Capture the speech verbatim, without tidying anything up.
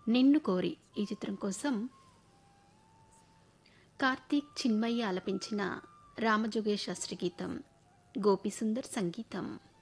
నిన్ను కోరి ఈ చిత్రం కోసం కార్తీక్ చిన్మయ్య ఆలపించిన రామజోగేష్ శాస్త్రి గీతం, గోపీసుందర్ సంగీతం.